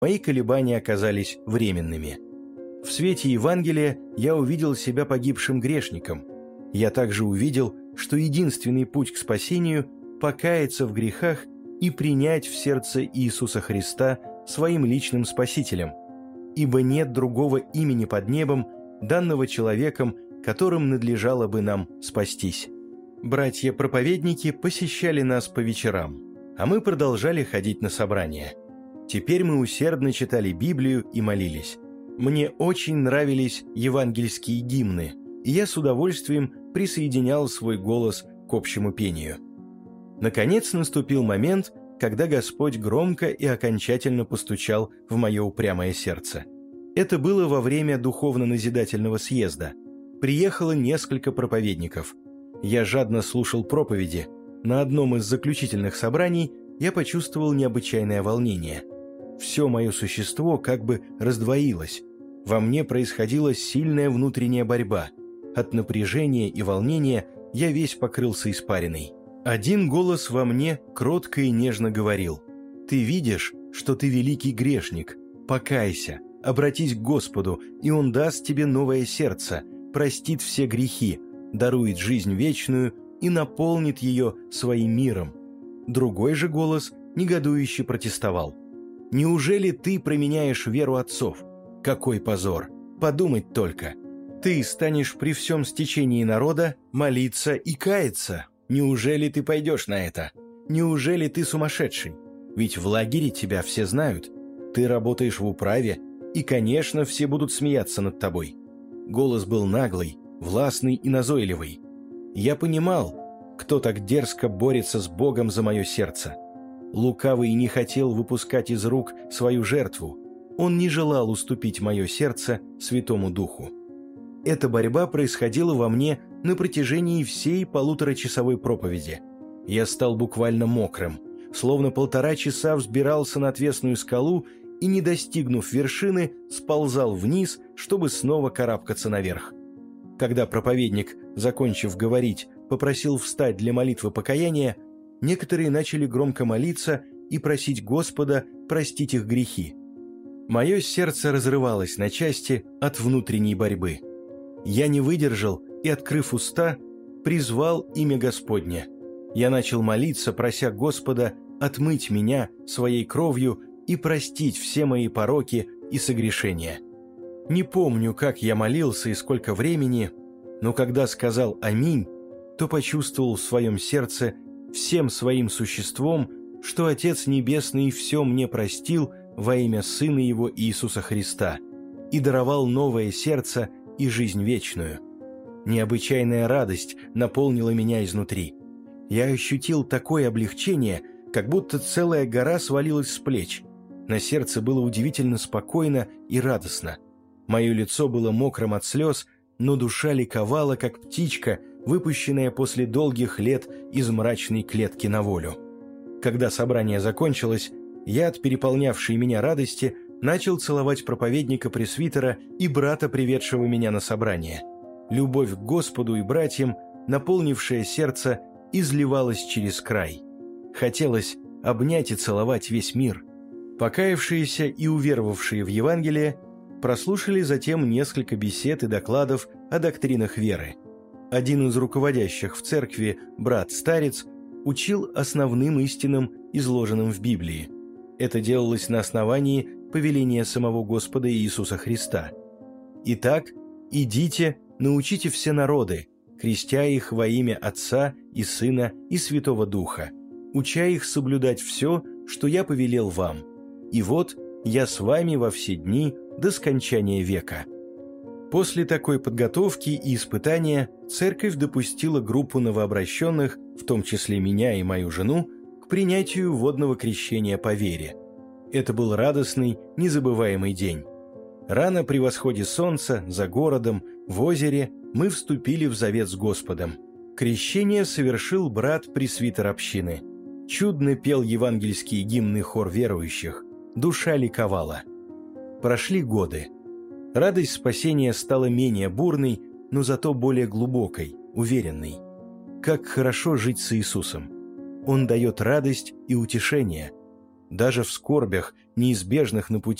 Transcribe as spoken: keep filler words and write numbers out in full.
мои колебания оказались временными. В свете Евангелия я увидел себя погибшим грешником. Я также увидел, что единственный путь к спасению – покаяться в грехах и принять в сердце Иисуса Христа своим личным Спасителем, ибо нет другого имени под небом, данного человеком, которым надлежало бы нам спастись. Братья-проповедники посещали нас по вечерам, а мы продолжали ходить на собрания. Теперь мы усердно читали Библию и молились. Мне очень нравились евангельские гимны, и я с удовольствием присоединял свой голос к общему пению. Наконец наступил момент, когда Господь громко и окончательно постучал в мое упрямое сердце. Это было во время духовно-назидательного съезда. Приехало несколько проповедников. Я жадно слушал проповеди. На одном из заключительных собраний я почувствовал необычайное волнение. Все мое существо как бы раздвоилось. Во мне происходила сильная внутренняя борьба. От напряжения и волнения я весь покрылся испариной. Один голос во мне кротко и нежно говорил: «Ты видишь, что ты великий грешник. Покайся, обратись к Господу, и Он даст тебе новое сердце, простит все грехи, дарует жизнь вечную и наполнит ее своим миром». Другой же голос негодующе протестовал: «Неужели ты променяешь веру отцов? Какой позор! Подумать только! Ты станешь при всем стечении народа молиться и каяться. Неужели ты пойдешь на это? Неужели ты сумасшедший? Ведь в лагере тебя все знают. Ты работаешь в управе, и, конечно, все будут смеяться над тобой». Голос был наглый, властный и назойливый. Я понимал, кто так дерзко борется с Богом за мое сердце. Лукавый не хотел выпускать из рук свою жертву. Он не желал уступить мое сердце Святому Духу. Эта борьба происходила во мне на протяжении всей полуторачасовой проповеди. Я стал буквально мокрым, словно полтора часа взбирался на отвесную скалу и, не достигнув вершины, сползал вниз, чтобы снова карабкаться наверх. Когда проповедник, закончив говорить, попросил встать для молитвы покаяния, некоторые начали громко молиться и просить Господа простить их грехи. Мое сердце разрывалось на части от внутренней борьбы. Я не выдержал и, открыв уста, призвал имя Господне. Я начал молиться, прося Господа отмыть меня своей кровью и простить все мои пороки и согрешения. Не помню, как я молился и сколько времени, но когда сказал «Аминь», то почувствовал в своем сердце всем своим существом, что Отец Небесный все мне простил во имя Сына Его Иисуса Христа и даровал новое сердце и жизнь вечную. Необычайная радость наполнила меня изнутри. Я ощутил такое облегчение, как будто целая гора свалилась с плеч. На сердце было удивительно спокойно и радостно. Мое лицо было мокрым от слез, но душа ликовала, как птичка, выпущенная после долгих лет из мрачной клетки на волю. Когда собрание закончилось, я от переполнявшей меня радости начал целовать проповедника-пресвитера и брата, приведшего меня на собрание. Любовь к Господу и братьям, наполнившая сердце, изливалась через край. Хотелось обнять и целовать весь мир. Покаявшиеся и уверовавшие в Евангелие прослушали затем несколько бесед и докладов о доктринах веры. Один из руководящих в церкви, брат-старец, учил основным истинам, изложенным в Библии. Это делалось на основании повеления самого Господа Иисуса Христа. «Итак, идите, научите все народы, крестя их во имя Отца и Сына и Святого Духа, уча их соблюдать все, что я повелел вам. И вот я с вами во все дни до скончания века». После такой подготовки и испытания церковь допустила группу новообращенных, в том числе меня и мою жену, к принятию водного крещения по вере. Это был радостный, незабываемый день. Рано при восходе солнца, за городом, в озере, мы вступили в завет с Господом. Крещение совершил брат-пресвитер общины. Чудно пел евангельские гимны хор верующих. Душа ликовала. Прошли годы. Радость спасения стала менее бурной, но зато более глубокой, уверенной. Как хорошо жить с Иисусом. Он дает радость и утешение. Даже в скорбях неизбежных на пути